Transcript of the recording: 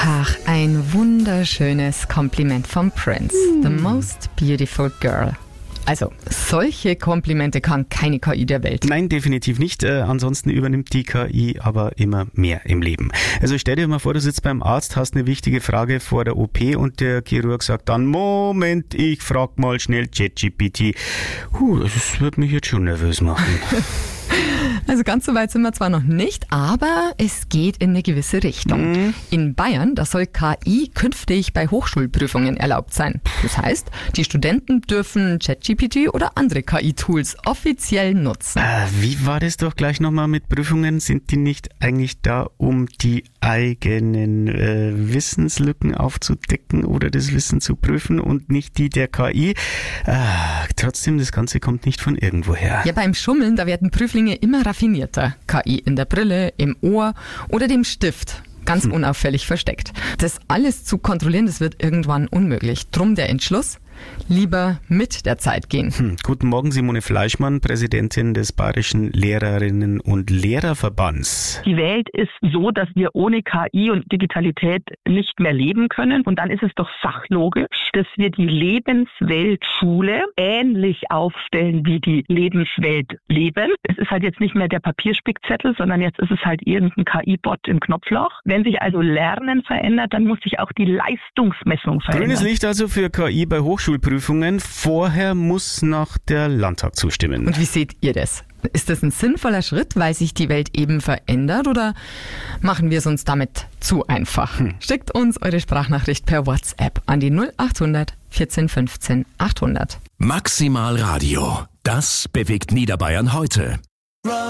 Ach, ein wunderschönes Kompliment vom Prince. The most beautiful girl. Also, solche Komplimente kann keine KI der Welt. Nein, definitiv nicht. Ansonsten übernimmt die KI aber immer mehr im Leben. Also stell dir mal vor, du sitzt beim Arzt, hast eine wichtige Frage vor der OP und der Chirurg sagt dann, Moment, ich frag mal schnell ChatGPT. Das wird mich jetzt schon nervös machen. Also ganz so weit sind wir zwar noch nicht, aber es geht in eine gewisse Richtung. In Bayern, da soll KI künftig bei Hochschulprüfungen erlaubt sein. Das heißt, die Studenten dürfen ChatGPT oder andere KI-Tools offiziell nutzen. Wie war das doch gleich nochmal mit Prüfungen? Sind die nicht eigentlich da, um die eigenen Wissenslücken aufzudecken oder das Wissen zu prüfen und nicht die der KI? Trotzdem, das Ganze kommt nicht von irgendwoher. Ja, beim Schummeln, da werden Prüflinge immer raffinierter. KI in der Brille, im Ohr oder dem Stift. Ganz unauffällig versteckt. Das alles zu kontrollieren, das wird irgendwann unmöglich. Drum der Entschluss, lieber mit der Zeit gehen. Guten Morgen, Simone Fleischmann, Präsidentin des Bayerischen Lehrerinnen- und Lehrerverbands. Die Welt ist so, dass wir ohne KI und Digitalität nicht mehr leben können. Und dann ist es doch sachlogisch, dass wir die Lebensweltschule ähnlich aufstellen wie die Lebenswelt Leben. Es ist halt jetzt nicht mehr der Papierspickzettel, sondern jetzt ist es halt irgendein KI-Bot im Knopfloch. Wenn sich also Lernen verändert, dann muss sich auch die Leistungsmessung verändern. Grünes Licht also für KI bei Hochschulprüfungen. Vorher muss noch der Landtag zustimmen. Und wie seht ihr das? Ist das ein sinnvoller Schritt, weil sich die Welt eben verändert, oder machen wir es uns damit zu einfach? Schickt uns eure Sprachnachricht per WhatsApp an die 0800 14 15 800. Maximal Radio. Das bewegt Niederbayern heute.